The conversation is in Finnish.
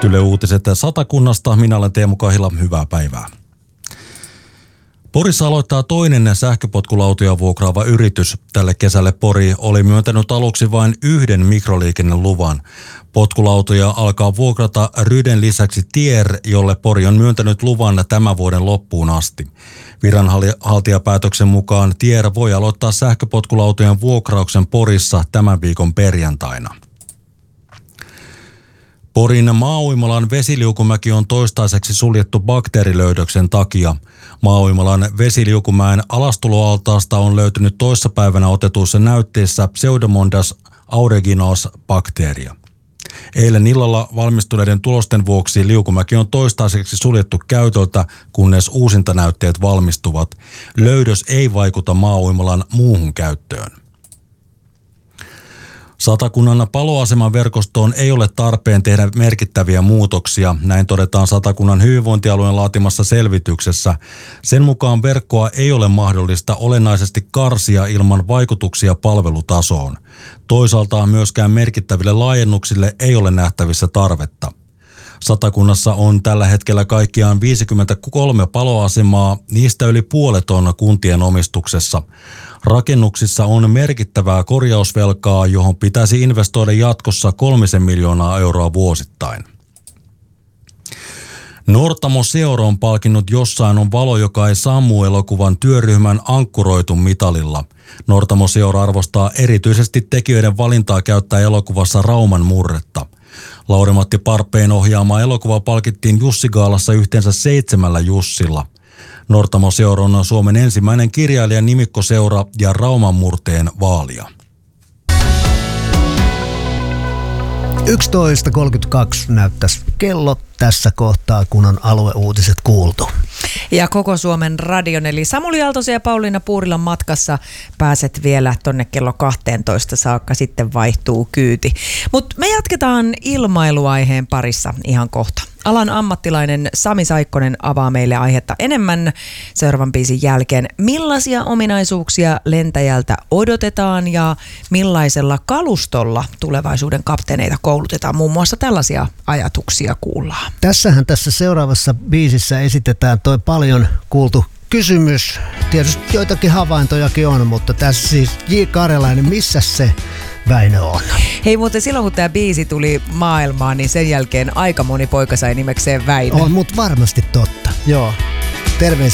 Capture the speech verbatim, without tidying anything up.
Nyt Yle Uutiset Satakunnasta. Minä olen Teemu Kahila. Hyvää päivää. Porissa aloittaa toinen sähköpotkulautoja vuokraava yritys. Tälle kesälle Pori oli myöntänyt aluksi vain yhden mikroliikenneluvan. Potkulautoja alkaa vuokrata Ryden lisäksi Tier, jolle Pori on myöntänyt luvan tämän vuoden loppuun asti. Viranhaltijapäätöksen mukaan Tier voi aloittaa sähköpotkulautojen vuokrauksen Porissa tämän viikon perjantaina. Porin Maauimalan vesiliukumäki on toistaiseksi suljettu bakteerilöydöksen takia. Maauimalan vesiliukumäen alastuloaltaasta on löytynyt toissapäivänä otetuissa näytteissä Pseudomonas aeruginosa bakteeria. Eilen illalla valmistuneiden tulosten vuoksi liukumäki on toistaiseksi suljettu käytöltä, kunnes uusintanäytteet valmistuvat. Löydös ei vaikuta Maauimalan muuhun käyttöön. Satakunnan paloaseman verkostoon ei ole tarpeen tehdä merkittäviä muutoksia, näin todetaan Satakunnan hyvinvointialueen laatimassa selvityksessä. Sen mukaan verkkoa ei ole mahdollista olennaisesti karsia ilman vaikutuksia palvelutasoon. Toisaalta myöskään merkittäville laajennuksille ei ole nähtävissä tarvetta. Satakunnassa on tällä hetkellä kaikkiaan viisikymmentäkolme paloasemaa, niistä yli puolet on kuntien omistuksessa. Rakennuksissa on merkittävää korjausvelkaa, johon pitäisi investoida jatkossa kolmisen miljoonaa euroa vuosittain. Nortamo Seura on palkinnut Jossain on valo, joka ei sammu elokuvan työryhmän ankkuroitu mitalilla. Nortamo Seura arvostaa erityisesti tekijöiden valintaa käyttää elokuvassa Rauman murretta. Lauri-Matti Parpeen ohjaama elokuva palkittiin Jussi-gaalassa yhteensä seitsemällä Jussilla. Nortamo Seura on Suomen ensimmäinen kirjailijan nimikkoseura ja Rauman murteen vaalija. yksitoista kolmekymmentäkaksi näyttäisi kello tässä kohtaa, kun on alueuutiset kuultu. Ja koko Suomen radion, eli Samuli Aaltosen ja Pauliina Puurilan matkassa pääset vielä tonne kello kahteentoista saakka, sitten vaihtuu kyyti. Mutta me jatketaan ilmailuaiheen parissa ihan kohta. Alan ammattilainen Sami Saikkonen avaa meille aihetta enemmän seuraavan biisin jälkeen. Millaisia ominaisuuksia lentäjältä odotetaan ja millaisella kalustolla tulevaisuuden kapteeneita koulutetaan? Muun muassa tällaisia ajatuksia kuullaan. Tässähän tässä seuraavassa biisissä esitetään toi paljon kuultu kysymys. Tietysti joitakin havaintojakin on, mutta tässä siis J. Karjalainen, missä se Väinö on? Hei, muuten silloin kun tämä biisi tuli maailmaan, niin sen jälkeen aika moni poika sai nimekseen Väinö. On, mutta varmasti totta. Joo. Terveisiä